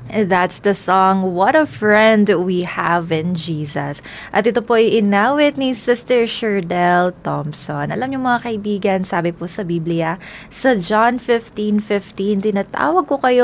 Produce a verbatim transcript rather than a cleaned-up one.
That's the song, What a Friend We Have in Jesus. At ito po ay inawit ni Sister Sherdel Thompson. Alam niyo mga kaibigan, sabi po sa Biblia, sa John fifteen fifteen, tinatawag ko kayo